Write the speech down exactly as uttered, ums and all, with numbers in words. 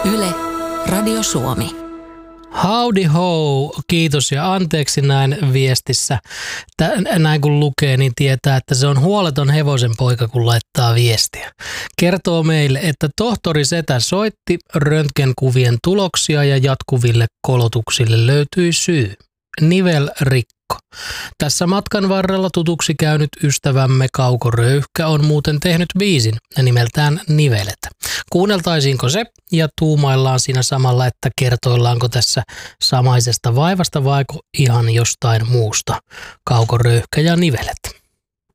Yle, Radio Suomi. Howdy ho, kiitos ja anteeksi näin viestissä. Tä, näin kun lukee, niin tietää, että se on huoleton hevosen poika, kun laittaa viestiä. Kertoo meille, että tohtori Setä soitti, röntgenkuvien tuloksia ja jatkuville kolotuksille löytyi syy. Nivelrikko. Tässä matkan varrella tutuksi käynyt ystävämme Kauko Röyhkä on muuten tehnyt biisin nimeltään Nivelet. Kuunneltaisiinko se ja tuumaillaan siinä samalla, että kertoillaanko tässä samaisesta vaivasta vaiko ihan jostain muusta. Kauko Röyhkä ja Nivelet.